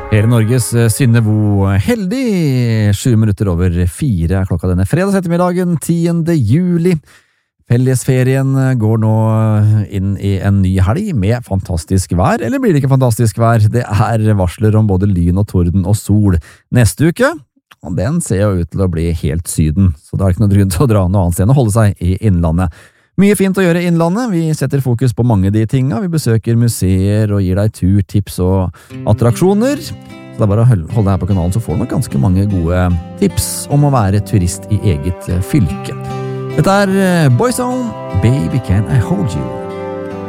Hele Norges Synnevo heldig. 7:07 klokka denne fredags ettermiddagen 10. juli. Fellesferien går nå inn i en ny helg med fantastisk vær, eller blir det ikke fantastisk vær? Det varsler om både lyn og torden og sol. Neste uke, og den ser jo ut til å bli helt syden, så det ikke noe grunn til å dra noe annet sted enn å holde seg i innlandet. Mye fint å gjøre i innlandet, vi setter fokus på mange av de tinga, vi besøker museer og gir deg turtips og attraksjoner. Så det bare å holde deg her på kanalen, så får du nok ganske mange gode tips om å være turist i eget fylke. Dette Boyzone, Baby Can I Hold You?